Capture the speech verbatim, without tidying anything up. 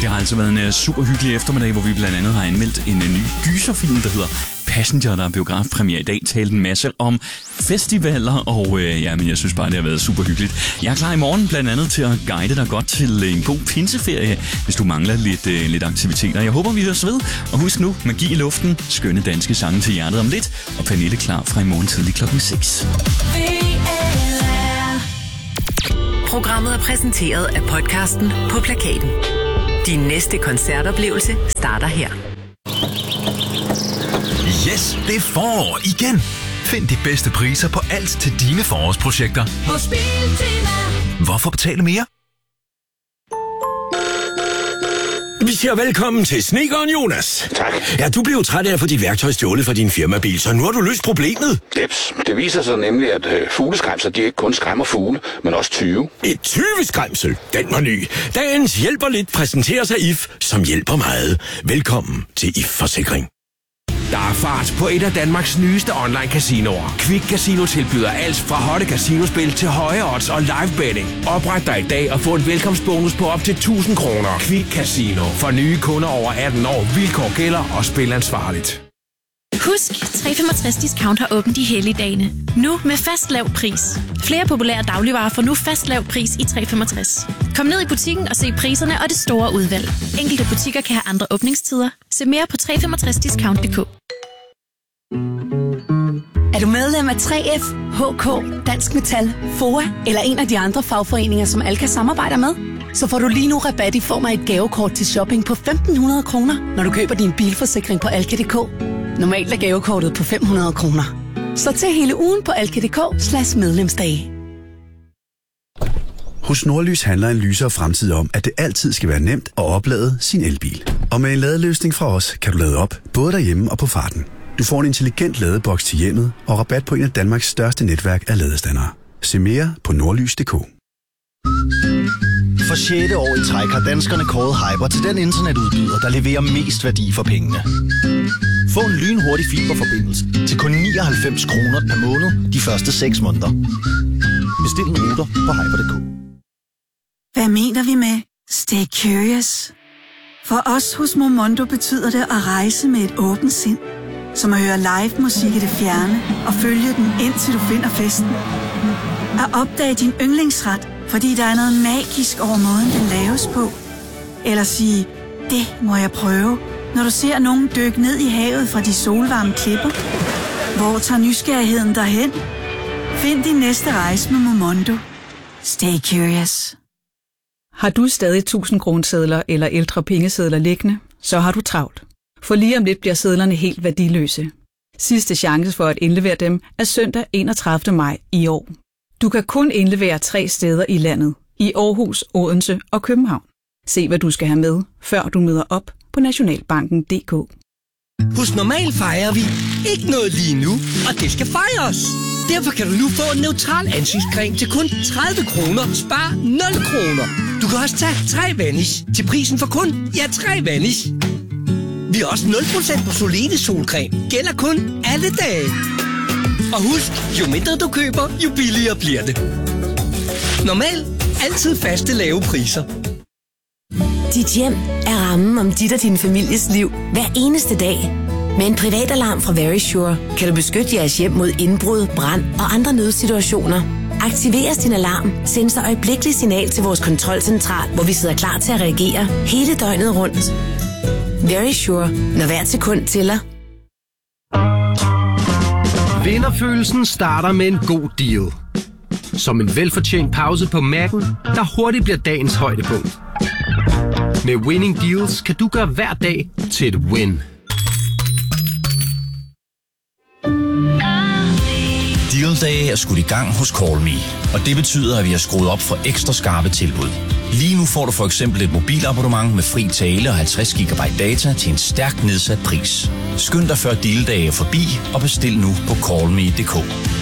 Det har altså været en uh, super hyggelig eftermiddag, hvor vi blandt andet har anmeldt en uh, ny gyserfilm, der hedder Passenger, der er biografpremiere i dag. Talte en masse om festivaler, og uh, ja, men jeg synes bare, det har været super hyggeligt. Jeg er klar i morgen blandt andet til at guide dig godt til en god pinseferie, hvis du mangler lidt, uh, lidt aktiviteter. Jeg håber, vi høres ved, og husk nu, magi i luften, skønne danske sange til hjertet om lidt, og Pernille klar fra i morgen tidlig klokken seks. Programmet er præsenteret af podcasten På Plakaten. Din næste koncertoplevelse starter her. Yes, det er forår igen. Find de bedste priser på alt til dine forårsprojekter. Hos Biltema. Hvorfor betale mere? Vi siger velkommen til snedkeren Jonas. Tak. Ja, du blev træt af at få dit værktøj stjålet fra din firmabil, så nu har du løst problemet. Jeps. Det viser sig nemlig, at øh, fugleskræmser, de ikke kun skræmmer fugle, men også tyve. Et tyveskræmsel? Den var ny. Dagens hjælper lidt præsenteres af I F, som hjælper meget. Velkommen til I F Forsikring. Der er fart på et af Danmarks nyeste online-casinoer. Quick Casino tilbyder alt fra hotte casinospil til høje odds og live betting. Opret dig i dag og få en velkomstbonus på op til tusind kroner. Quick Casino. For nye kunder over atten år. Vilkår gælder og spil ansvarligt. Husk, tre femogtres Discount har åbent i helligdagene. Nu med fast lav pris. Flere populære dagligvarer får nu fast lav pris i tre femogtres. Kom ned i butikken og se priserne og det store udvalg. Enkelte butikker kan have andre åbningstider. Se mere på tre femogtres discount punktum d k. Er du medlem af tre F, H K, Dansk Metal, F O A eller en af de andre fagforeninger, som Alka samarbejder med? Så får du lige nu rabat i form af et gavekort til shopping på femten hundrede kroner, når du køber din bilforsikring på alka punktum d k. Normalt er gavekortet på fem hundrede kroner. Så til hele ugen på alka punktum d k slash medlemsdage. Hos Nordlys handler en lysere fremtid om, at det altid skal være nemt at oplade sin elbil. Og med en ladeløsning fra os, kan du lade op, både derhjemme og på farten. Du får en intelligent ladeboks til hjemmet og rabat på en af Danmarks største netværk af ladestandere. Se mere på nordlys punktum d k. For sjette år i træk har danskerne kåret Hyper til den internetudbyder, der leverer mest værdi for pengene. Få en lynhurtig fiberforbindelse til kun nioghalvfems kroner per måned de første seks måneder. Bestil en router på hyper punktum d k. Hvad mener vi med stay curious? For os hos Momondo betyder det at rejse med et åbent sind. Som at høre live musik i det fjerne og følge den indtil du finder festen. At opdage din yndlingsret, fordi der er noget magisk over måden, den laves på. Eller sige, det må jeg prøve, når du ser nogen dykke ned i havet fra de solvarme klipper. Hvor tager nysgerrigheden derhen? Find din næste rejse med Momondo. Stay curious. Har du stadig tusind kronesedler eller ældre pengesedler liggende, så har du travlt. For lige om lidt bliver sedlerne helt værdiløse. Sidste chance for at indlevere dem er søndag enogtredivte maj i år. Du kan kun indlevere tre steder i landet. I Aarhus, Odense og København. Se hvad du skal have med, før du møder op på nationalbanken punktum d k. Hos Normal fejrer vi ikke noget lige nu, og det skal fejres. Derfor kan du nu få en neutral ansigtscreme til kun tredive kroner. Spar nul kroner. Du kan også tage tre Vanish til prisen for kun, ja, tre Vanish. Vi har også nul procent på Solene solcreme. Gælder kun alle dage. Og husk, jo mindre du køber, jo billigere bliver det. Normal. Altid faste lave priser. Dit hjem er rammen om dit og din families liv hver eneste dag. Med en privatalarm fra Verisure kan du beskytte jeres hjem mod indbrud, brand og andre nødsituationer. Aktiveres din alarm, sendes der øjeblikkeligt signal til vores kontrolcentral, hvor vi sidder klar til at reagere hele døgnet rundt. Verisure, når hvert sekund tæller. Vinderfølelsen starter med en god deal. Som en velfortjent pause på Mac'en, der hurtigt bliver dagens højdepunkt. Med Winning Deals kan du gøre hver dag til et win. Deal-dage er skudt i gang hos CallMe, og det betyder, at vi har skruet op for ekstra skarpe tilbud. Lige nu får du for eksempel et mobilabonnement med fri tale og halvtreds gigabyte data til en stærkt nedsat pris. Skynd dig før deal-dage er forbi og bestil nu på call me punktum d k.